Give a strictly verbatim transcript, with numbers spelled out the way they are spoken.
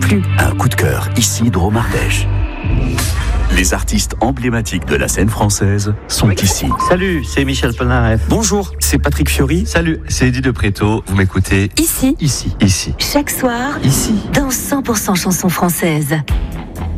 plus. Un coup de cœur, ici Drôme Ardèche. Les artistes emblématiques de la scène française sont ici. Salut, c'est Michel Polnareff. Bonjour, c'est Patrick Fiori. Salut, c'est Eddie de Préto. Vous m'écoutez Ici. Ici. Ici. Chaque soir. Ici. Dans cent pour cent chansons françaises.